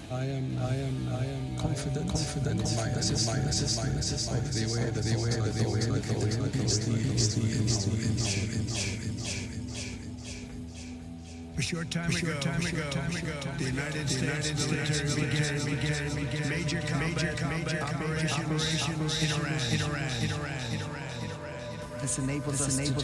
I am confident in my assessment of the way that A short time ago, the United States military began major combat operations in Iran. This enables us to do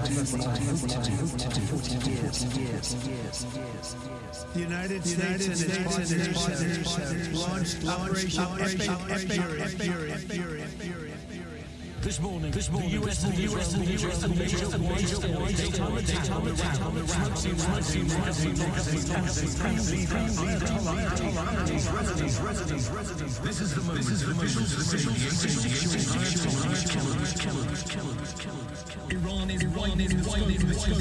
years. The United States and its partners have launched Operation Epic. This morning, the US and the major daytime attack on the residents. This is the moment. Iran is widely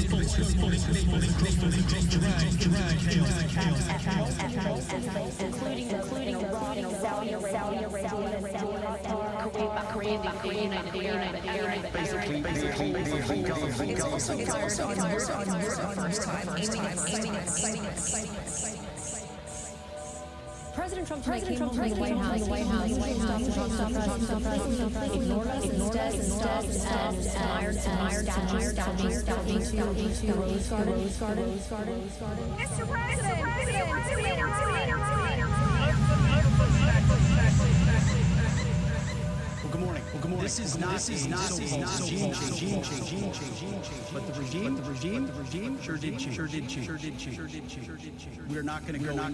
including Saudi Arabia, Kuwait, the United Arab, basically. It's also on your time, aiming at President Trump came home from the White House, ignored us instead, and iron statue to Rose Garden. Mr. President, Good morning. This is not regime change. But the regime sure did change. We're not going to go